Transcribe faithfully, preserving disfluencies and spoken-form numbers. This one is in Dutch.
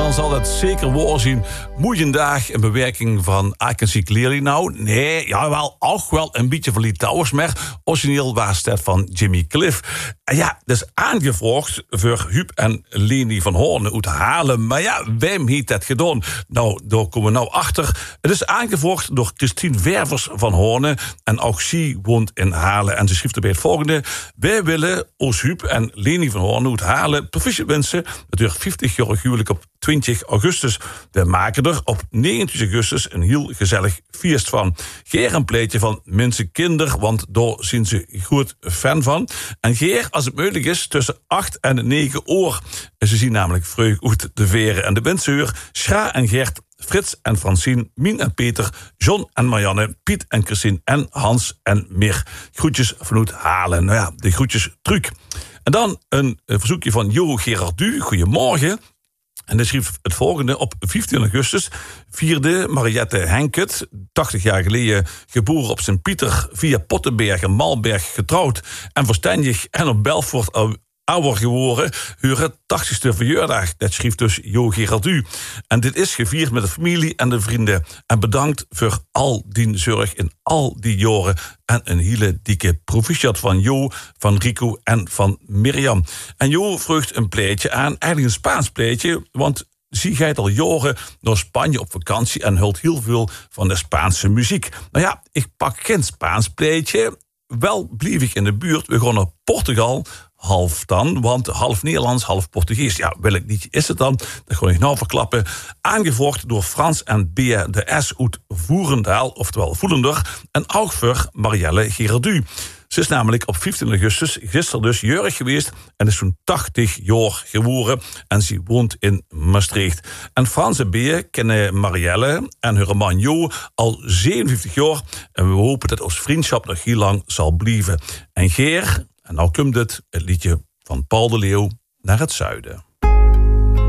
dan zal dat zeker waar zien. Moeiendag een bewerking van I Can See Clearly Now. Nee, jawel, ook wel een beetje van Litouwers, maar origineel was dat van Jimmy Cliff. En ja, dat is aangevraagd voor Huub en Leni van Hoorn uit Haarlem. Maar ja, wem heeft dat gedaan? Nou, daar komen we nou achter. Het is aangevraagd door Christine Wervers van Hoorn. En ook zij woont in Haarlem. En ze schreef erbij het volgende. Wij willen ons Huub en Leni van Hoorn uit Haarlem proficiat wensen. Het duurt vijftig-jarig huwelijk op twintig augustus. We maken er op negenentwintig augustus een heel gezellig feest van. Geer een pleetje van mensen kinder, want daar zijn ze goed fan van. En Geer, als het mogelijk is, tussen acht en negen uur. Ze zien namelijk vreug uit de veren en de wensuur. Schra en Gert, Frits en Francine, Mien en Peter, John en Marianne, Piet en Christine en Hans en Mir. Groetjes vanuit Halen. Nou ja, de groetjes truc. En dan een verzoekje van Jo Gerardu. Goedemorgen. En hij schreef het volgende. Op vijftien augustus vierde Mariette Henkert, tachtig jaar geleden geboren op Sint-Pieter, via Pottenberg en Malberg getrouwd en verstandig en op Belfort ouder geworden, hun tachtigste verjaardag. Dat schreef dus Jo Gerardu. En dit is gevierd met de familie en de vrienden. En bedankt voor al die zorg in al die jaren. En een hele dikke proficiat van Jo, van Rico en van Mirjam. En Jo vroeg een pleitje aan, eigenlijk een Spaans pleitje, want zie gaat al jaren naar Spanje op vakantie en hult heel veel van de Spaanse muziek. Nou ja, ik pak geen Spaans pleitje. Wel blief ik in de buurt. We gaan naar Portugal. Half dan, want half Nederlands, half Portugees. Ja, welk liedje is het dan? Dat ga ik nou verklappen. Aangevoerd door Frans en Bea de S uit Voerendaal, oftewel Voelender. En ook voor Marielle Gerardu. Ze is namelijk op vijftien augustus gisteren dus jeurig geweest en is zo'n tachtig jaar geworden. En ze woont in Maastricht. En Frans en Bea kennen Marielle en haar man Jo al zevenenvijftig jaar. En we hopen dat ons vriendschap nog heel lang zal blijven. En Geer, en nou komt het, het liedje van Paul de Leeuw, Naar het zuiden.